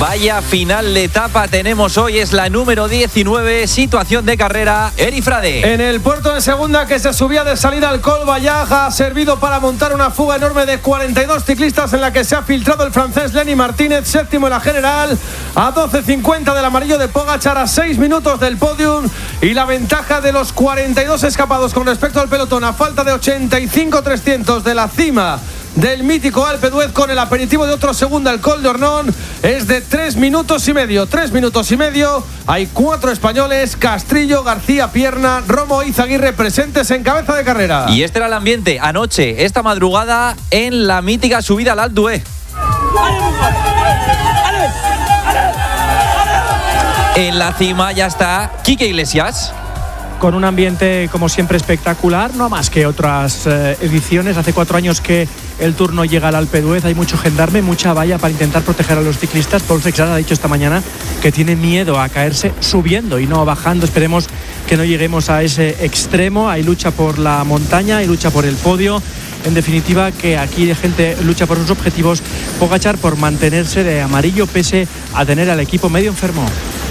Vaya final de etapa tenemos hoy, es la número 19, situación de carrera, Eri Frade. En el puerto de segunda que se subía de salida al Col Vallage ha servido para montar una fuga enorme de 42 ciclistas en la que se ha filtrado el francés Lenny Martínez, séptimo en la general, a 12.50 del amarillo de Pogačar, a 6 minutos del podium, y la ventaja de los 42 escapados con respecto al pelotón a falta de 85.300 de la cima del mítico Alpe d'Huez con el aperitivo de otro segundo al Col d'Ornón es de 3 minutos y medio. 3 minutos y medio. Hay 4 españoles: Castrillo, García Pierna, Romo e Izaguirre presentes en cabeza de carrera. Y este era el ambiente anoche, esta madrugada, en la mítica subida al Alpe d'Huez. En la cima ya está Quique Iglesias, con un ambiente como siempre espectacular, no más que otras ediciones. Hace 4 años que el Tour no llega al Alpe d'Huez, hay mucho gendarme, mucha valla para intentar proteger a los ciclistas. Paul Feixada ha dicho esta mañana que tiene miedo a caerse subiendo y no bajando. Esperemos que no lleguemos a ese extremo. Hay lucha por la montaña, hay lucha por el podio. En definitiva, que aquí la gente lucha por sus objetivos. Pogačar por mantenerse de amarillo pese a tener al equipo medio enfermo.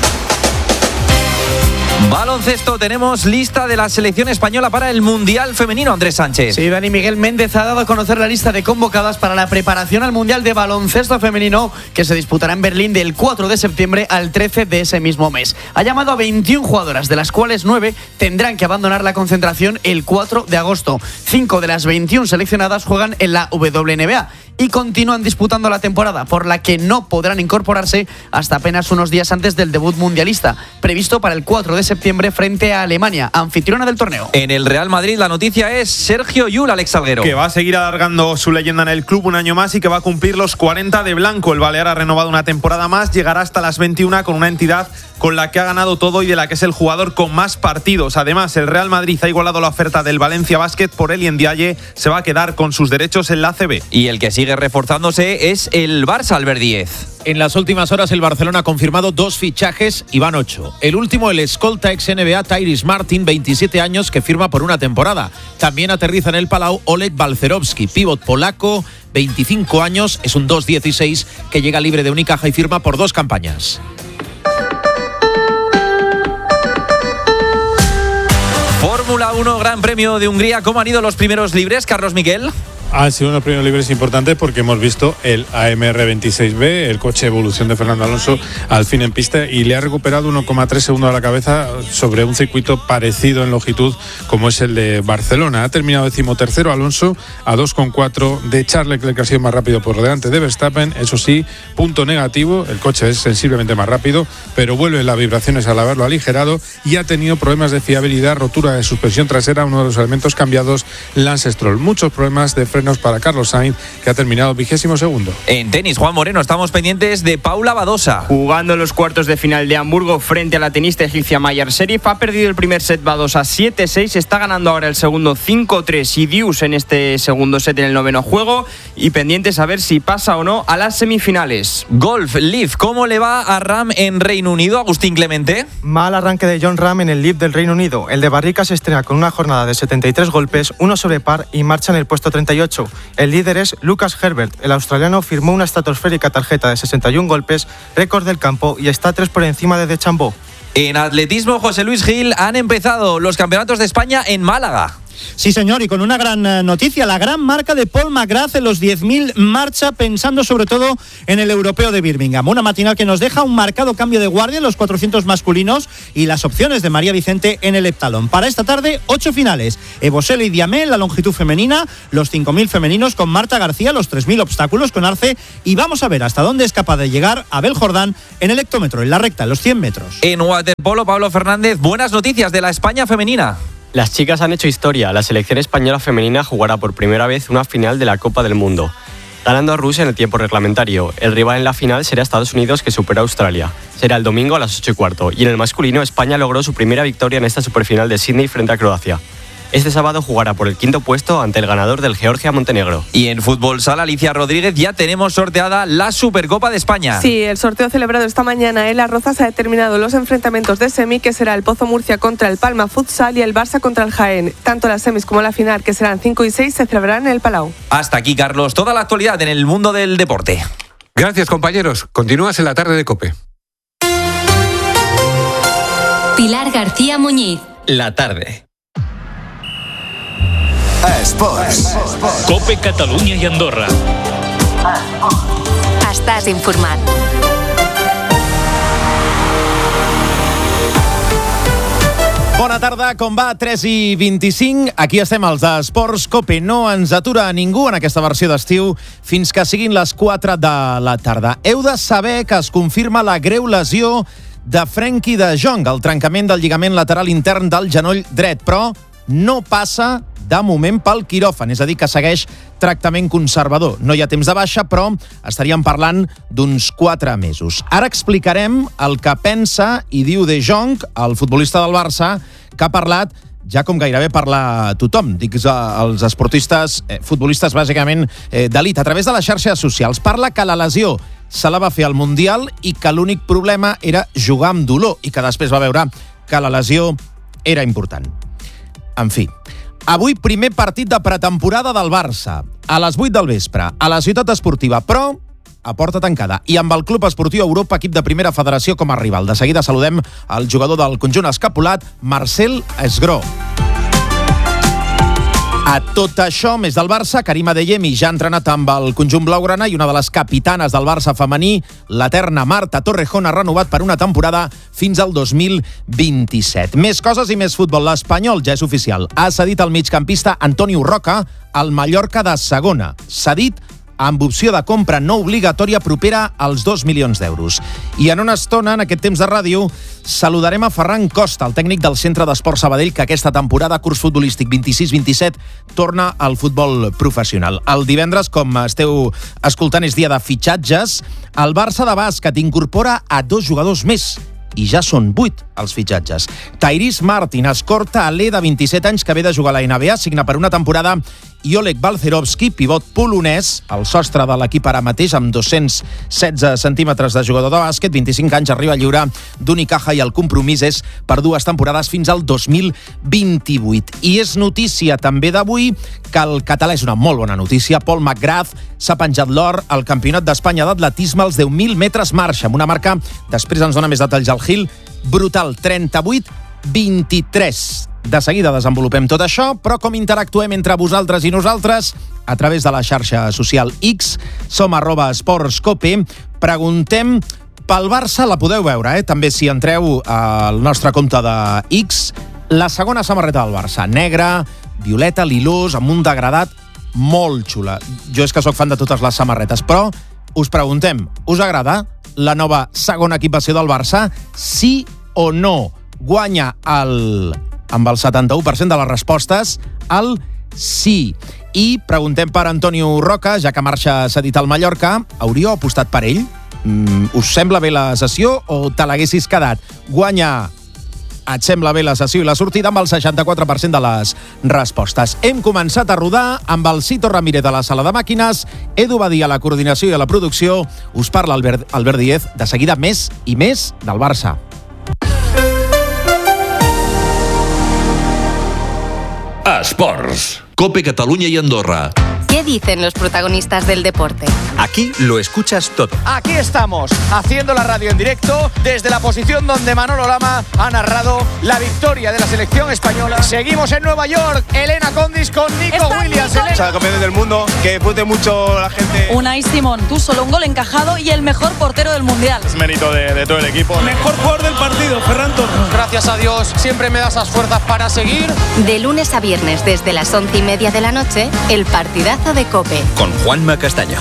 Baloncesto, tenemos lista de la selección española para el Mundial Femenino, Andrés Sánchez. Sí, Dani Miguel Méndez ha dado a conocer la lista de convocadas para la preparación al Mundial de Baloncesto Femenino que se disputará en Berlín del 4 de septiembre al 13 de ese mismo mes. Ha llamado a 21 jugadoras, de las cuales 9 tendrán que abandonar la concentración el 4 de agosto. 5 de las 21 seleccionadas juegan en la WNBA y continúan disputando la temporada, por la que no podrán incorporarse hasta apenas unos días antes del debut mundialista, previsto para el 4 de septiembre frente a Alemania, anfitriona del torneo. En el Real Madrid la noticia es Sergio Llull, Alex Salguero. Que va a seguir alargando su leyenda en el club un año más y que va a cumplir los 40 de blanco. El balear ha renovado una temporada más, llegará hasta las 21 con una entidad con la que ha ganado todo y de la que es el jugador con más partidos. Además, el Real Madrid ha igualado la oferta del Valencia Basket por Elien Ndiaye, se va a quedar con sus derechos en la ACB. Y el que sigue reforzándose es el Barça, Albert Díez. En las últimas horas el Barcelona ha confirmado 2 fichajes y van 8. El último, el escolta ex-NBA Tyrese Martin, 27 años, que firma por una temporada. También aterriza en el Palau Oleg Balcerowski, pívot polaco, 25 años, es un 2'16", que llega libre de Unicaja y firma por 2 campañas. Fórmula 1, Gran Premio de Hungría. ¿Cómo han ido los primeros libres, Carlos Miquel? Han sido unos primeros libres importantes porque hemos visto el AMR 26B, el coche evolución de Fernando Alonso, al fin en pista, y le ha recuperado 1,3 segundos a la cabeza sobre un circuito parecido en longitud como es el de Barcelona. Ha terminado 13º Alonso a 2,4 de Charles Leclerc, que ha sido más rápido por delante de Verstappen. Eso sí, punto negativo, el coche es sensiblemente más rápido, pero vuelven las vibraciones al haberlo aligerado y ha tenido problemas de fiabilidad, rotura de suspensión trasera, uno de los elementos cambiados, Lance Stroll. Muchos problemas de frenos para Carlos Sainz, que ha terminado 22º. En tenis, Juan Moreno, estamos pendientes de Paula Badosa. Jugando los cuartos de final de Hamburgo frente a la tenista egipcia Mayar Sherif, ha perdido el primer set Badosa 7-6, está ganando ahora el segundo 5-3 y Dius en este segundo set en el 9º juego, y pendientes a ver si pasa o no a las semifinales. Golf, Leaf, ¿cómo le va a Ram en Reino Unido, Agustín Clemente? Mal arranque de Jon Rahm en el Leaf del Reino Unido. El de Barrica se estrena con una jornada de 73 golpes, 1 sobre par y marcha en el puesto 38. El líder es Lucas Herbert. El australiano firmó una estratosférica tarjeta de 61 golpes, récord del campo, y está 3 por encima de DeChambeau. En atletismo, José Luis Gil, han empezado los campeonatos de España en Málaga. Sí, señor, y con una gran noticia, la gran marca de Paul McGrath en los 10.000 marcha, pensando sobre todo en el europeo de Birmingham. Una matinal que nos deja un marcado cambio de guardia en los 400 masculinos y las opciones de María Vicente en el heptalón. Para esta tarde, 8 finales. Ebosel y Diamé en la longitud femenina, los 5.000 femeninos con Marta García, los 3.000 obstáculos con Arce, y vamos a ver hasta dónde es capaz de llegar Abel Jordán en el hectómetro, en la recta, en los 100 metros. En waterpolo, Pablo Fernández, buenas noticias de la España femenina. Las chicas han hecho historia. La selección española femenina jugará por primera vez una final de la Copa del Mundo, ganando a Rusia en el tiempo reglamentario. El rival en la final será Estados Unidos, que superó a Australia. Será el domingo a las 8:15. Y en el masculino, España logró su primera victoria en esta superfinal de Sydney frente a Croacia. Este sábado jugará por el 5º puesto ante el ganador del Georgia-Montenegro. Y en fútbol sala, Alicia Rodríguez, ya tenemos sorteada la Supercopa de España. Sí, el sorteo celebrado esta mañana en Las Rozas ha determinado los enfrentamientos de semi, que será el Pozo Murcia contra el Palma Futsal y el Barça contra el Jaén. Tanto las semis como la final, que serán 5 y 6, se celebrarán en el Palau. Hasta aquí, Carlos, toda la actualidad en el mundo del deporte. Gracias, compañeros. Continúas en la tarde de COPE. Pilar García Muñiz. La tarde. Esports. COPE Catalunya i Andorra. Estàs informat. Bona tarda, com va? 3:25. Aquí estem als Esports COPE. No ens atura a ningú en aquesta versió d'estiu fins que siguin les 4 de la tarda. Heu de saber que es confirma la greu lesió de Frenkie de Jong, el trencament del lligament lateral intern del genoll dret, però no passa de moment pel quiròfan, és a dir, que segueix tractament conservador. No hi ha temps de baixa, però estaríem parlant d'uns 4 mesos. Ara explicarem el que pensa i diu de Jong, el futbolista del Barça, que ha parlat ja com gairebé parla tothom, dic els esportistes, futbolistes bàsicament d'elit, a través de les xarxes socials. Parla que la lesió se la va fer al Mundial i que l'únic problema era jugar amb dolor i que després va veure que la lesió era important. En fi, avui primer partit de pretemporada del Barça, a les 8 del vespre, a la Ciutat Esportiva, però a porta tancada, i amb el Club Esportiu Europa, equip de primera federació, com a rival. De seguida saludem el jugador del conjunt escapulat, Marcel Esgró. A tot això, més del Barça, Karim Adeyemi ja ha entrenat amb el conjunt blaugrana i una de les capitanes del Barça femení, l'eterna Marta Torrejón, ha renovat per una temporada fins al 2027. Més coses i més futbol. L'Espanyol ja és oficial. Ha cedit el migcampista Antonio Roca al Mallorca de segona. Cedit amb opció de compra no obligatòria propera als 2 milions d'euros. I en una estona, en aquest temps de ràdio, saludarem a Ferran Costa, el tècnic del Centre d'Esport Sabadell, que aquesta temporada, curs futbolístic 26-27, torna al futbol professional. El divendres, com esteu escoltant, és dia de fitxatges. El Barça de bàsquet incorpora a 2 jugadors més, i ja són 8 els fitxatges. Tyrese Martin escorta a l'E de 27 anys que ve de jugar a la NBA, signa per una temporada, i Oleg Balcerovski, pivot polonès, el sostre de l'equip ara mateix, amb 216 centímetres de jugador de bàsquet, 25 anys, arriba lliure d'Unicaja i el compromís és per 2 temporades fins al 2028. I és notícia també d'avui que el català, és una molt bona notícia, Paul McGrath s'ha penjat l'or al Campionat d'Espanya d'atletisme als 10.000 metres marxa, amb una marca, després ens dona més detalls al Gil, brutal, 38-23. De seguida desenvolupem tot això, però com interactuem entre vosaltres i nosaltres? A través de la xarxa social X, som @esportscope, preguntem pel Barça, la podeu veure, també si entreu al nostre compte de X, la segona samarreta del Barça, negra, violeta, lilós, amb un degradat molt xula. Jo és que sóc fan de totes les samarretes, però us preguntem, us agrada la nova segona equipació del Barça? Sí o no? Guanya amb el 71% de les respostes, el sí. I preguntem per Antonio Roca, ja que marxa cedit al Mallorca, hauríeu apostat per ell? Us sembla bé la sessió o te l'haguessis quedat? Guanya, et sembla bé la sessió i la sortida, amb el 64% de les respostes. Hem començat a rodar amb el Cito Ramírez a la sala de màquines, Edu Badia a la coordinació i a la producció. Us parla Albert Díez, de seguida més i més del Barça. Esports. COPE Catalunya y Andorra. ¿Qué dicen los protagonistas del deporte? Aquí lo escuchas todo. Aquí estamos, haciendo la radio en directo desde la posición donde Manolo Lama ha narrado la victoria de la selección española. Seguimos en Nueva York, Elena Condis con Nico Williams. Elena. Campeones del mundo, que disfrute mucho la gente. Unai Simón, tú solo un gol encajado y el mejor portero del Mundial. Es mérito de todo el equipo. Mejor jugador del partido, Ferran Torres. Gracias a Dios, siempre me da esas fuerzas para seguir. De lunes a viernes, desde las 11:30 de la noche, el partidazo de COPE. Con Juanma Castaño.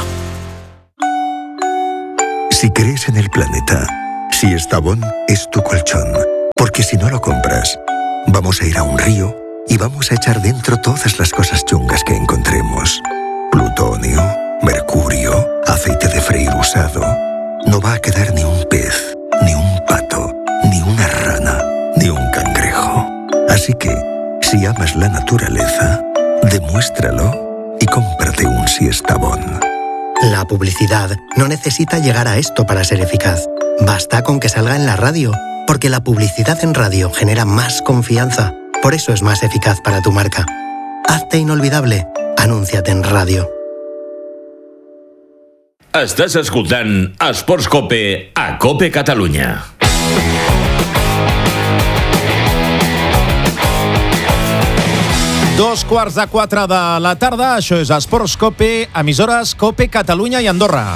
Si crees en el planeta, si Estavón es tu colchón. Porque si no lo compras, vamos a ir a un río y vamos a echar dentro todas las cosas chungas que encontremos. Plutonio, mercurio, aceite de freír usado. No va a quedar ni un pez, ni un pato, ni una rana, ni un cangrejo. Así que, si amas la naturaleza, demuéstralo y cómprate un Siestabón. La publicidad no necesita llegar a esto para ser eficaz. Basta con que salga en la radio, porque la publicidad en radio genera más confianza. Por eso es más eficaz para tu marca. Hazte inolvidable. Anúnciate en radio. Estàs escoltant Esports Cope a Cope Catalunya. Dos quarts de 4 de la tarda, això és Esports Cope, emissores Cope Catalunya i Andorra.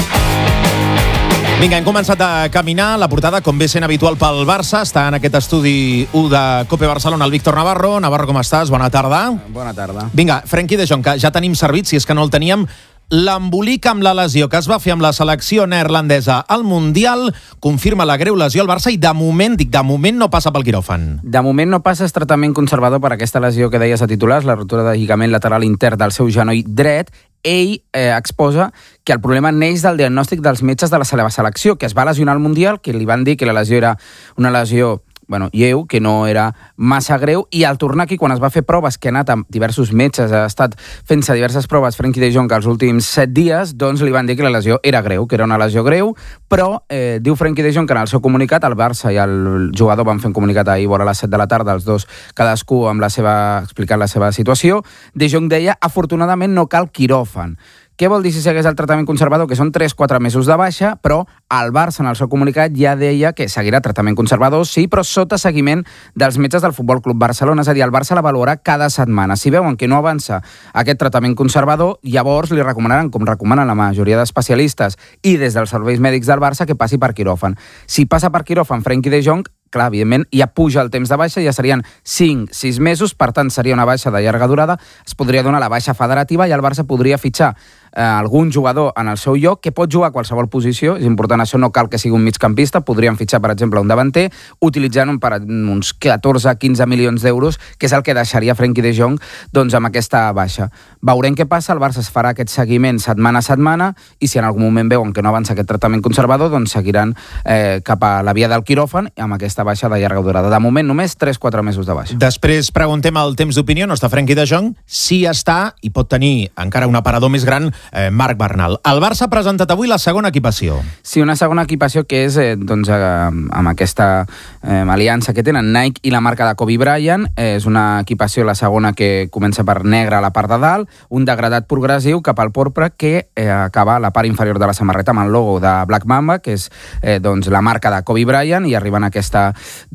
Vinga, hem començat a caminar. La portada, com bé sent habitual pel Barça, està en aquest estudi 1 de Cope Barcelona, el Víctor Navarro. Navarro, com estàs? Bona tarda. Bona tarda. Vinga, Frenkie de Jong, que ja tenim servit, si és que no el teníem. L'embolic amb la lesió que es va fer amb la selecció neerlandesa al Mundial confirma la greu lesió al Barça i de moment no passa pel quiròfan. De moment no passa, és tractament conservador per aquesta lesió que deies a titulars, la ruptura de lligament lateral intern del seu genoll dret. Ell exposa que el problema neix del diagnòstic dels metges de la seva selecció, que es va lesionar al Mundial, que li van dir que la lesió era una lesió lleu, que no era massa greu, i al tornar aquí, quan es va fer proves, que ha anat amb diversos metges, ha estat fent-se diverses proves Frenkie de Jong els últims 7 dies, doncs li van dir que la lesió era greu, que era una lesió greu, però diu Frenkie de Jong que en el seu comunicat, el Barça i el jugador van fer un comunicat ahir vora les 7 de la tarda, els dos, cadascú explicant la seva situació. De Jong deia, afortunadament no cal quiròfan. Què vol dir si segueix el tractament conservador? Que són 3-4 mesos de baixa, però el Barça en el seu comunicat ja deia que seguirà tractament conservador, sí, però sota seguiment dels metges del Futbol Club Barcelona. És a dir, el Barça l'avaluarà cada setmana. Si veuen que no avança aquest tractament conservador, llavors li recomanaran, com recomanen la majoria d'especialistes i des dels serveis mèdics del Barça, que passi per quiròfan. Si passa per quiròfan Frenkie de Jong, clar, evidentment, ja puja el temps de baixa, ja serien 5-6 mesos, per tant, seria una baixa de llarga durada, es podria donar la baixa federativa i el Barça podria fitxar algun jugador en el seu lloc que pot jugar a qualsevol posició. És important, això no cal que sigui un migcampista, podrien fitxar, per exemple, un davanter, utilitzant uns 14-15 milions d'euros, que és el que deixaria Frenkie de Jong doncs, amb aquesta baixa. Veurem què passa, el Barça es farà aquest seguiment setmana a setmana i si en algun moment veuen que no avança aquest tractament conservador, doncs seguiran cap a la via del quiròfan amb aquesta baixa de llarga durada. De moment, només 3-4 mesos de baixa. Després preguntem el temps d'opinió, no està Frenkie de Jong, si està, i pot tenir encara un aparador més gran, Marc Bernal. El Barça ha presentat avui la segona equipació. Sí, una segona equipació que és amb aquesta aliança que tenen Nike i la marca de Kobe Bryant. És una equipació, la segona, que comença per negre a la part de dalt, un degradat progressiu cap al porpra que acaba a la part inferior de la samarreta amb el logo de Black Mamba, que és la marca de Kobe Bryant, i arriben a aquesta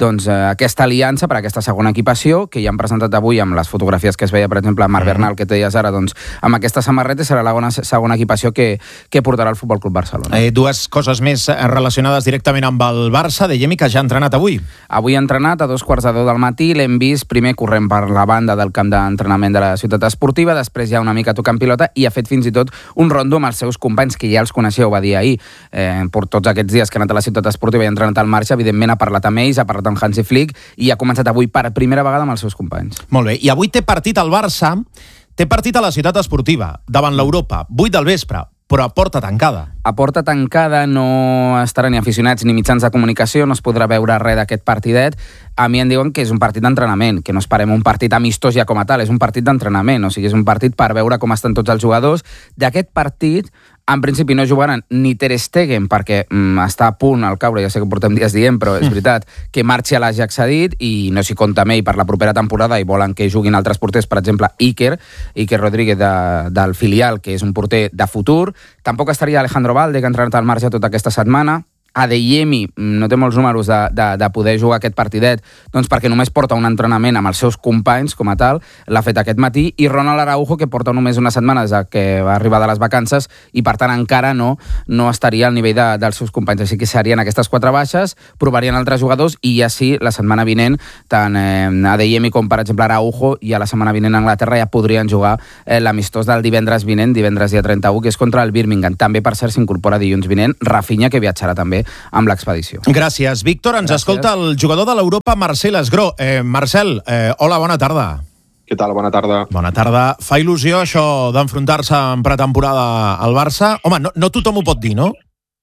aliança per a aquesta segona equipació que ja han presentat avui amb les fotografies que es veia, per exemple, a Marc Bernal, que et deies ara, amb aquesta samarreta serà la segona equipació que portarà el Futbol Club Barcelona. Dues coses més relacionades directament amb el Barça. Dèiem que ja ha entrenat avui. Avui ha entrenat a 2:15 del matí. L'hem vist primer corrent per la banda del camp d'entrenament de la ciutat esportiva, després ja una mica tocant pilota i ha fet fins i tot un rondo amb els seus companys, que ja els coneixeu, va dir ahir. Per tots aquests dies que ha anat a la ciutat esportiva i ha entrenat al marge, evidentment ha parlat amb ells, ha parlat amb Hansi Flick i ha començat avui per primera vegada amb els seus companys. Molt bé, i avui té partit al Barça, té partit a la ciutat esportiva, davant l'Europa, 8 del vespre, però a porta tancada. A porta tancada, no estaran ni aficionats ni mitjans de comunicació, no es podrà veure res d'aquest partidet. A mi em diuen que és un partit d'entrenament, que no esperem un partit amistós ja com a tal, és un partit d'entrenament, o sigui, és un partit per veure com estan tots els jugadors. D'aquest partit, en principi no jugaran ni Ter Stegen, perquè està a punt al caure, ja sé que portem dies dient, però és veritat que marxi a l'Ajax cedit i no s'hi compta amb ell per la propera temporada i volen que juguin altres porters, per exemple, Iker Rodríguez del filial, que és un porter de futur. Tampoc estaria Alejandro Valde, que ha entrenat al marge tota aquesta setmana. Adeyemi no té molts números de poder jugar aquest partidet, doncs perquè només porta un entrenament amb els seus companys com a tal, l'ha fet aquest matí, i Ronald Araujo, que porta només unes setmanes que va arribar de les vacances i per tant encara no estaria al nivell dels seus companys, així que serien aquestes 4 baixes, provarien altres jugadors i ja sí, la setmana vinent tant Adeyemi com per exemple Araujo, i a la setmana vinent a Anglaterra ja podrien jugar l'amistós del divendres vinent, divendres dia 31, que és contra el Birmingham. També, per cert, s'incorpora dilluns vinent Rafinha, que viatjarà també amb l'expedició. Gràcies, Víctor. Ens escolta el jugador de l'Europa, Marcel Esgró. Marcel, hola, bona tarda. Què tal? Bona tarda. Bona tarda. Fa il·lusió això d'enfrontar-se en pretemporada al Barça? Home, no tothom ho pot dir, no?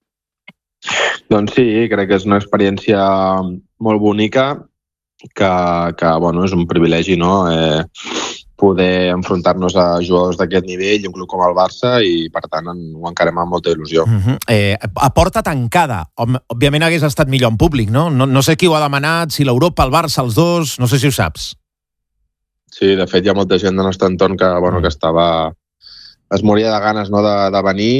Doncs sí, crec que és una experiència molt bonica, que bueno, és un privilegi, no?, poder enfrontar-nos a jugadors d'aquest nivell i un club com el Barça, i per tant ho encarem amb molta il·lusió. A porta tancada, òbviament hagués estat millor en públic, no? No sé qui ho ha demanat, si l'Europa, el Barça, els dos, no sé si ho saps. Sí, de fet hi ha molta gent del nostre entorn que estava... es moria de ganes, no?, de venir,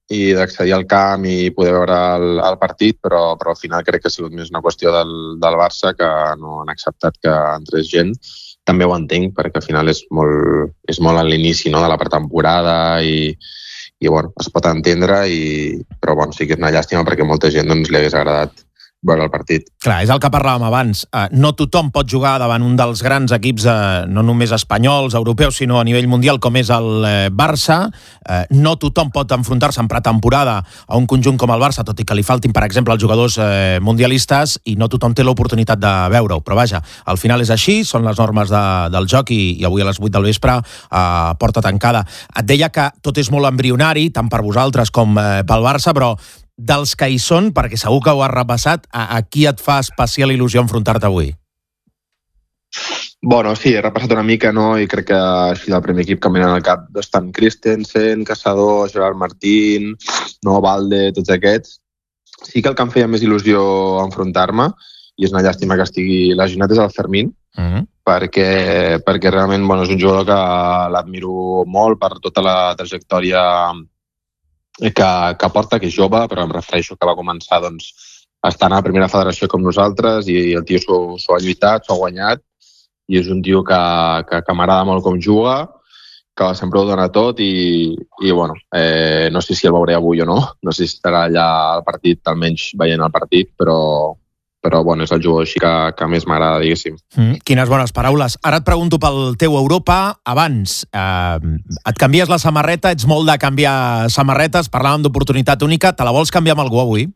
d'accedir al camp i poder veure el partit, però al final crec que ha sigut més una qüestió del Barça, que no han acceptat que entrés gent. També ho entenc, perquè al final és molt a l'inici, no?, de la pretemporada i bueno, es pot entendre, però bueno, sí que és una llàstima perquè molta gent doncs, li hagués agradat veure el partit. Clar, és el que parlàvem abans. No tothom pot jugar davant un dels grans equips, no només espanyols, europeus, sinó a nivell mundial, com és el Barça. No tothom pot enfrontar-se en pretemporada a un conjunt com el Barça, tot i que li faltin, per exemple, els jugadors mundialistes, i no tothom té l'oportunitat de veure-ho. Però vaja, al final és així, són les normes del joc, i avui a les 8 del vespre porta tancada. Et deia que tot és molt embrionari, tant per vosaltres com pel Barça, però dels que hi són, perquè segur que ho has repassat, a qui et fa especial il·lusió enfrontar-te avui? Bueno, sí, he repassat una mica, no? I crec que així del primer equip que em venen al cap estan Christensen, Caçador, Gerard Martín, Valde, tots aquests. Sí que el que em feia més il·lusió enfrontar-me, i és una llàstima que estigui lesionat, és el Fermín, perquè realment bueno, és un jugador que l'admiro molt per tota la trajectòria que porta, que és jove, però em refereixo que va començar doncs, estant a la primera federació com nosaltres, i el tio s'ho ha lluitat, s'ho ha guanyat, i és un tio que m'agrada molt com juga, que sempre ho dona tot, i bueno, no sé si el veuré avui o no sé si estarà allà al partit, almenys veient el partit, però bueno, és el jugador així que més m'agrada, diguéssim. Quines bones paraules. Ara et pregunto pel teu Europa. Abans, et canvies la samarreta, ets molt de canviar samarretes, parlàvem d'oportunitat única, te la vols canviar amb algú avui?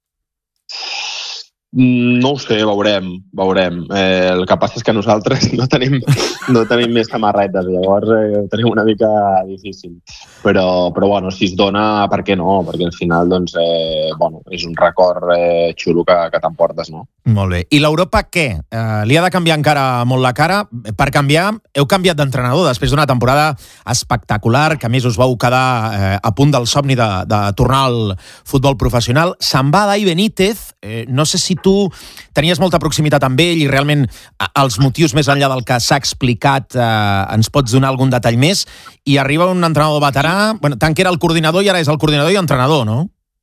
No ho sé, veurem. El que passa és que nosaltres no tenim més samarretes, llavors ho tenim una mica difícil. Però bueno, si es dona, per què no? Perquè al final doncs, bueno, és un record xulo que t'emportes, no? Molt bé. I l'Europa què? Li ha de canviar encara molt la cara? Per canviar, heu canviat d'entrenador després d'una temporada espectacular, que a més us vau quedar a punt del somni de tornar al futbol professional. Se'n va Dai Benítez. No sé si tu tenies molta proximitat amb ell i realment els motius més enllà del que s'ha explicat ens pots donar algun detall més, i arriba un entrenador veterà, bueno, tant que era el coordinador i ara és el coordinador i entrenador, no?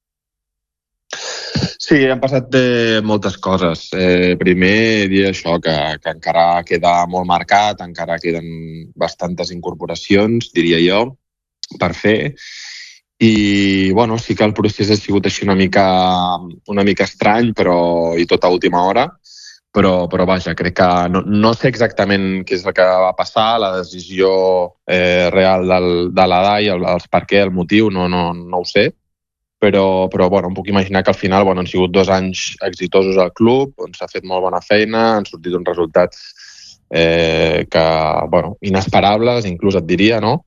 Sí, han passat moltes coses. Primer, dir això, que encara queda molt marcat, encara queden bastantes incorporacions, diria jo, per fer. I bueno, sí que el procés ha sigut així una mica estrany, i tot a última hora, però vaja, crec que no sé exactament què és el que va passar, la decisió real de la DAI, els per què, el motiu, no ho sé, però bueno, em puc imaginar que al final han sigut 2 anys exitosos al club, on s'ha fet molt bona feina, han sortit uns resultats inesperables, inclús et diria, no?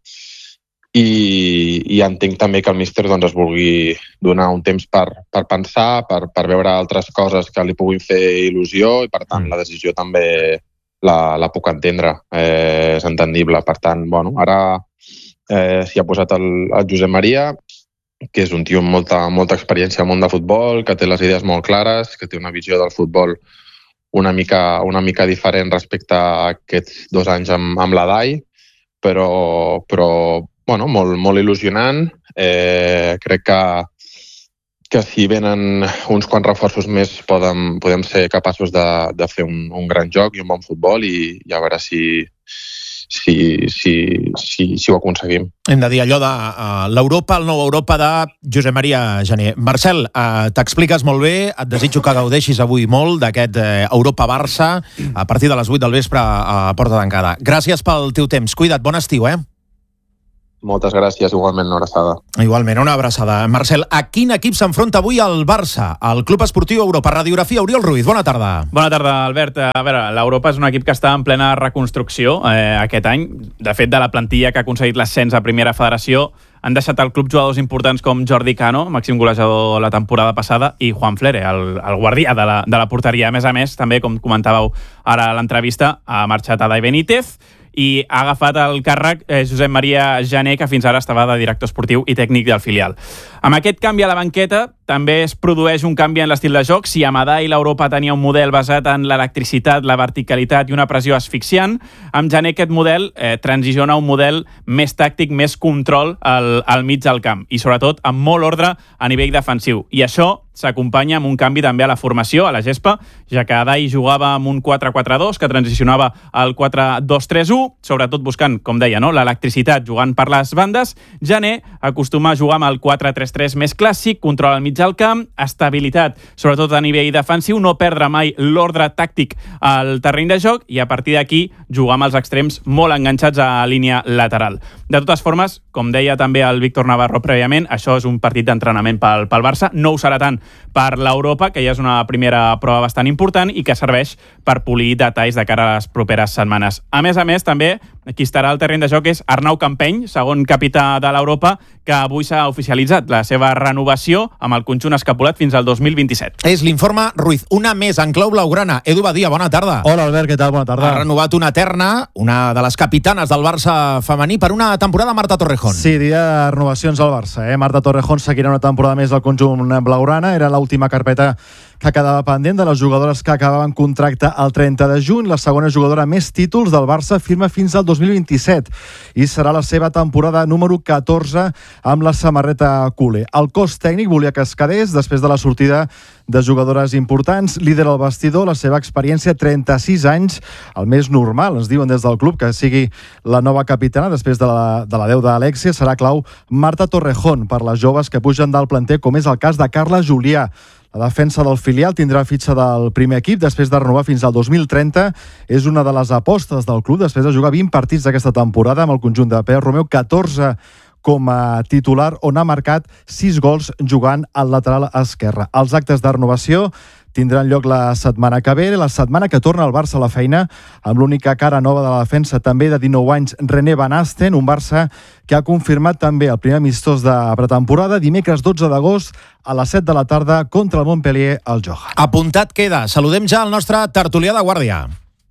I entenc també que el míster es vulgui donar un temps per pensar, per veure altres coses que li puguin fer il·lusió, i per tant la decisió també la puc entendre, és entendible. Per tant, bueno, ara s'hi ha posat el Josep Maria, que és un tio amb molta experiència al món de futbol, que té les idees molt clares, que té una visió del futbol una mica diferent respecte a aquests 2 anys amb la DAI, però bueno, molt il·lusionant. Crec que si venen uns quants reforços més podem ser capaços de fer un gran joc i un bon futbol, i a veure si ho aconseguim. Hem de dir allò de l'Europa, el nou Europa de Josep Maria Jané. Marcel, t'expliques molt bé, et desitjo que gaudeixis avui molt d'aquest Europa-Barça a partir de les 8 del vespre a porta tancada. Gràcies pel teu temps. Cuida't, bon estiu, Moltes gràcies, igualment una abraçada. Igualment, una abraçada. Marcel, a quin equip s'enfronta avui el Barça? El Club Esportiu Europa. Radiografia, Oriol Ruiz, bona tarda. Bona tarda, Albert. A veure, l'Europa és un equip que està en plena reconstrucció aquest any. De fet, de la plantilla que ha aconseguit l'ascens a Primera Federació, han deixat al club jugadors importants com Jordi Cano, màxim golejador la temporada passada, i Juan Flere, el guardià de la porteria. A més, també, com comentàveu ara a l'entrevista, ha marxat a Dai Benítez, i ha agafat el càrrec Josep Maria Jané, que fins ara estava de director esportiu i tècnic del filial. Amb aquest canvi a la banqueta també es produeix un canvi en l'estil de joc. Si a Madà i l'Europa tenia un model basat en l'electricitat, la verticalitat i una pressió asfixiant, amb Jané aquest model transiciona a un model més tàctic, més control al mig del camp i sobretot amb molt ordre a nivell defensiu. I això s'acompanya amb un canvi també a la formació, a la gespa, ja que Adai jugava amb un 4-4-2 que transicionava al 4-2-3-1, sobretot buscant, com deia, no? l'electricitat jugant per les bandes. Jané acostuma a jugar amb el 4-3-3 més clàssic, control al mig del camp, estabilitat, sobretot a nivell defensiu, no perdre mai l'ordre tàctic al terreny de joc i a partir d'aquí jugar amb els extrems molt enganxats a línia lateral. De totes formes, com deia també el Víctor Navarro prèviament, això és un partit d'entrenament pel Barça, no ho serà tant per l'Europa, que ja és una primera prova bastant important i que serveix per polir detalls de cara a les properes setmanes. A més, també, qui estarà al terreny de joc és Arnau Campeny, segon capità de l'Europa, que avui s'ha oficialitzat la seva renovació amb el conjunt escapulat fins al 2027. És l'informe Ruiz, una més en clau blaugrana. Edu Badia, bona tarda. Hola, Albert, què tal? Bona tarda. Ha renovat una terna, una de les capitanes del Barça femení, per una temporada, Marta Torrejón. Sí, dia de renovacions al Barça. Marta Torrejón seguirà una temporada més al conjunt blaugrana. Era l'última carpeta que quedava pendent de les jugadores que acabaven contracte el 30 de juny. La segona jugadora més títols del Barça firma fins al 2027 i serà la seva temporada número 14 amb la samarreta culé. El cos tècnic volia que es quedés després de la sortida de jugadores importants, líder al vestidor, la seva experiència, 36 anys, el més normal, ens diuen des del club, que sigui la nova capitana després de la deu d'Alexia. Serà clau Marta Torrejón per les joves que pugen del planter, com és el cas de Carla Julià. La defensa del filial tindrà fitxa del primer equip després de renovar fins al 2030. És una de les apostes del club després de jugar 20 partits d'aquesta temporada amb el conjunt de Pere Romeu, 14 com a titular, on ha marcat 6 gols jugant al lateral esquerre. Els actes de renovació tindran lloc la setmana que ve, la setmana que torna el Barça a la feina amb l'única cara nova de la defensa, també de 19 anys, René Van Asten, un Barça que ha confirmat també el primer amistós de pretemporada, dimecres 12 d'agost a les 7 de la tarda contra el Montpellier al Johan. Apuntat queda. Saludem ja el nostre tertulià de guàrdia.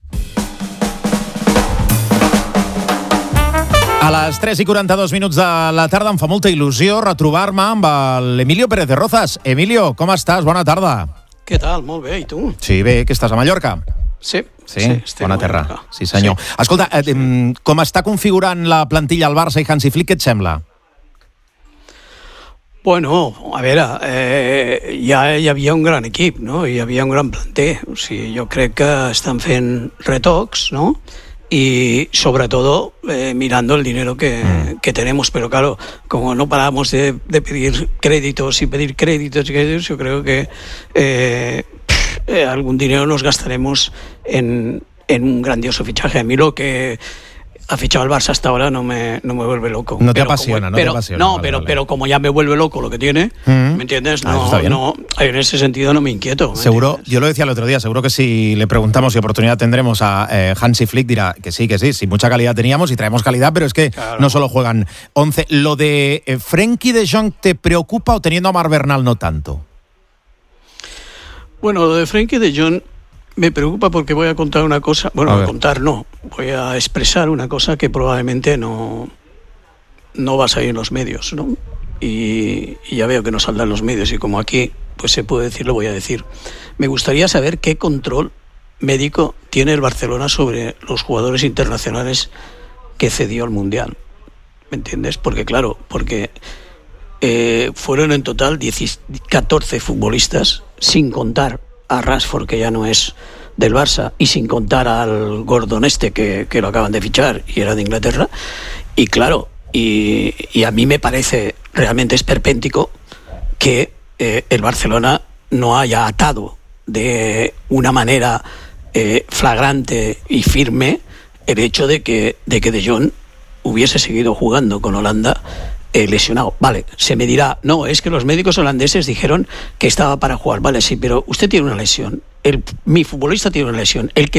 A les 3:42 de la tarda em fa molta il·lusió retrobar-me amb l'Emilio Pérez de Rozas. Emilio, com estàs? Bona tarda. Què tal? Molt bé, i tu? Sí, bé, que estàs a Mallorca? Sí, bona terra. Sí, senyor. Sí. Escolta, com està configurant la plantilla al Barça i Hansi Flick, què et sembla? Bueno, a veure, ja hi havia un gran equip, no? Hi havia un gran planter. O sigui, jo crec que estan fent retocs, ¿no? Y sobre todo mirando el dinero que tenemos, pero claro, como no paramos de pedir créditos, yo creo que algún dinero nos gastaremos en un grandioso fichaje. A mí lo que ha fichado el Barça hasta ahora no me vuelve loco. No te apasiona, pero como ya me vuelve loco lo que tiene, ¿me entiendes? No, en ese sentido no me inquieto. Seguro, yo lo decía el otro día, seguro que si le preguntamos si oportunidad tendremos a Hansi Flick, dirá que sí, si mucha calidad teníamos y traemos calidad, pero es que no solo juegan 11. ¿Lo de Frenkie de Jong te preocupa o teniendo a Marc Bernal no tanto? Bueno, lo de Frenkie de Jong me preocupa porque voy a contar una cosa, voy a expresar una cosa que probablemente no va a salir en los medios, ¿no? Y ya veo que no saldrá en los medios y como aquí pues se puede decir, lo voy a decir. Me gustaría saber qué control médico tiene el Barcelona sobre los jugadores internacionales que cedió al Mundial, ¿me entiendes? Porque fueron en total 14 futbolistas, sin contar a Rashford, que ya no es del Barça, y sin contar al Gordon que lo acaban de fichar y era de Inglaterra. Y claro, y a mí me parece realmente esperpéntico que el Barcelona no haya atado de una manera flagrante y firme el hecho de que De Jong hubiese seguido jugando con Holanda lesionado. Vale, se me dirá, no, es que los médicos holandeses dijeron que estaba para jugar. Vale, sí, pero usted tiene una lesión. Mi futbolista tiene una lesión. El que